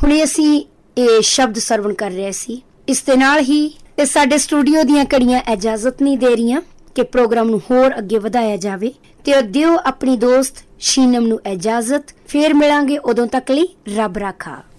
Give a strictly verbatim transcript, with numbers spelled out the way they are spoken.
ਹੁਣੇ ਅਸੀਂ ਇਹ ਸ਼ਬਦ ਸਰਵਣ ਕਰ ਰਹੇ ਸੀ। ਇਸ ਦੇ ਨਾਲ ਹੀ ਤੇ ਸਾਡੇ ਸਟੂਡੀਓ ਦੀਆਂ ਘੜੀਆਂ ਇਜਾਜ਼ਤ ਨਹੀਂ ਦੇ ਰਹੀਆਂ ਕਿ ਪ੍ਰੋਗਰਾਮ ਨੂੰ ਹੋਰ ਅੱਗੇ ਵਧਾਇਆ ਜਾਵੇ, ਤੇ ਦਿਓ ਆਪਣੀ ਦੋਸਤ ਸ਼ੀਨਮ ਨੂੰ ਇਜਾਜ਼ਤ। ਫੇਰ ਮਿਲਾਂਗੇ, ਉਦੋਂ ਤੱਕ ਲਈ ਰੱਬ ਰਾਖਾ।